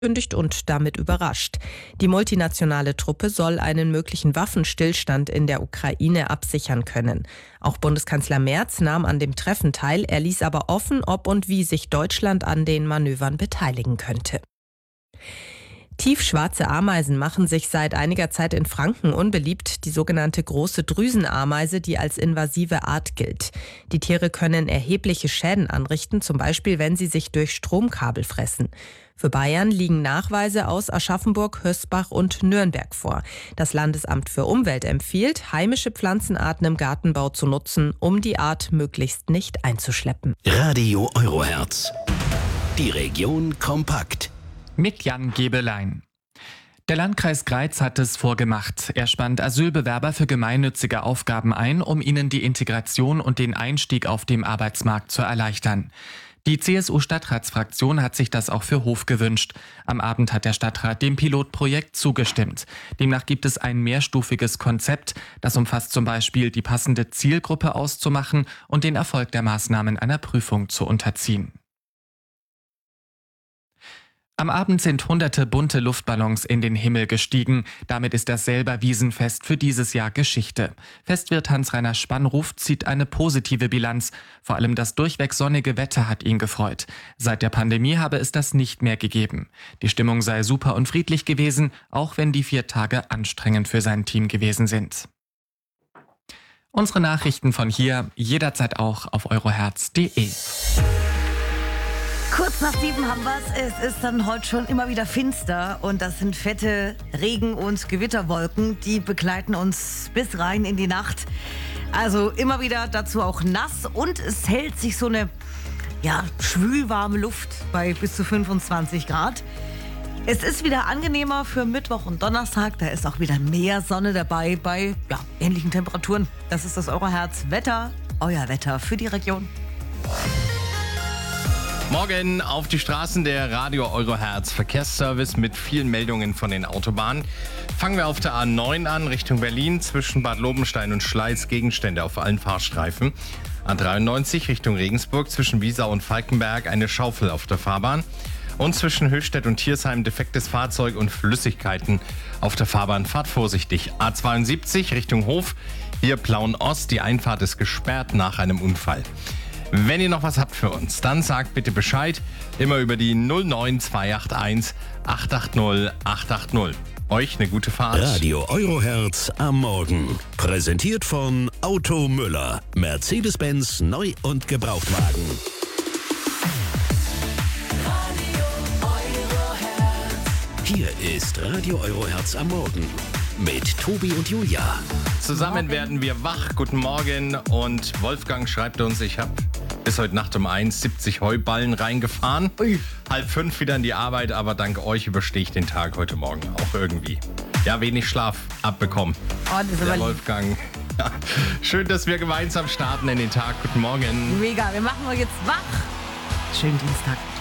angekündigt und damit überrascht. Die multinationale Truppe soll einen möglichen Waffenstillstand in der Ukraine absichern können. Auch Bundeskanzler Merz nahm an dem Treffen teil. Er ließ aber offen, ob und wie sich Deutschland an den Manövern beteiligen könnte. Tiefschwarze Ameisen machen sich seit einiger Zeit in Franken unbeliebt, die sogenannte große Drüsenameise, die als invasive Art gilt. Die Tiere können erhebliche Schäden anrichten, zum Beispiel wenn sie sich durch Stromkabel fressen. Für Bayern liegen Nachweise aus Aschaffenburg, Hösbach und Nürnberg vor. Das Landesamt für Umwelt empfiehlt, heimische Pflanzenarten im Gartenbau zu nutzen, um die Art möglichst nicht einzuschleppen. Radio Eurohertz. Die Region kompakt. Mit Jan Gebelein. Der Landkreis Greiz hat es vorgemacht. Er spannt Asylbewerber für gemeinnützige Aufgaben ein, um ihnen die Integration und den Einstieg auf dem Arbeitsmarkt zu erleichtern. Die CSU-Stadtratsfraktion hat sich das auch für Hof gewünscht. Am Abend hat der Stadtrat dem Pilotprojekt zugestimmt. Demnach gibt es ein mehrstufiges Konzept. Das umfasst zum Beispiel die passende Zielgruppe auszumachen und den Erfolg der Maßnahmen einer Prüfung zu unterziehen. Am Abend sind hunderte bunte Luftballons in den Himmel gestiegen. Damit ist das Selber Wiesenfest für dieses Jahr Geschichte. Festwirt Hans-Rainer Spannruf zieht eine positive Bilanz. Vor allem das durchweg sonnige Wetter hat ihn gefreut. Seit der Pandemie habe es das nicht mehr gegeben. Die Stimmung sei super und friedlich gewesen, auch wenn die 4 Tage anstrengend für sein Team gewesen sind. Unsere Nachrichten von hier jederzeit auch auf eurohertz.de. Kurz nach 7 haben wir es. Es ist dann heute schon immer wieder finster und das sind fette Regen- und Gewitterwolken, die begleiten uns bis rein in die Nacht. Also immer wieder dazu auch nass und es hält sich so eine schwülwarme Luft bei bis zu 25 Grad. Es ist wieder angenehmer für Mittwoch und Donnerstag. Da ist auch wieder mehr Sonne dabei bei ähnlichen Temperaturen. Das ist das Eurohertz-Wetter, euer Wetter für die Region. Morgen auf die Straßen der Radio Eurohertz Verkehrsservice mit vielen Meldungen von den Autobahnen. Fangen wir auf der A9 an, Richtung Berlin, zwischen Bad Lobenstein und Schleiz Gegenstände auf allen Fahrstreifen. A93 Richtung Regensburg, zwischen Wiesau und Falkenberg eine Schaufel auf der Fahrbahn. Und zwischen Höchstädt und Thiersheim defektes Fahrzeug und Flüssigkeiten auf der Fahrbahn. Fahrt vorsichtig. A72 Richtung Hof, hier Plauen Ost, die Einfahrt ist gesperrt nach einem Unfall. Wenn ihr noch was habt für uns, dann sagt bitte Bescheid. Immer über die 09281 880 880. Euch eine gute Fahrt. Radio Eurohertz am Morgen. Präsentiert von Auto Müller. Mercedes-Benz Neu- und Gebrauchtwagen. Hier ist Radio Eurohertz am Morgen. Mit Tobi und Julia. Zusammen werden wir wach. Guten Morgen. Und Wolfgang schreibt uns, ich habe bis heute Nacht um 1 70 Heuballen reingefahren. 4:30 wieder in die Arbeit, aber dank euch überstehe ich den Tag heute Morgen auch irgendwie. Ja, wenig Schlaf abbekommen. Das ist Der aber Wolfgang. Ja. Schön, dass wir gemeinsam starten in den Tag. Guten Morgen. mega. Wir machen euch jetzt wach. Schönen Dienstag.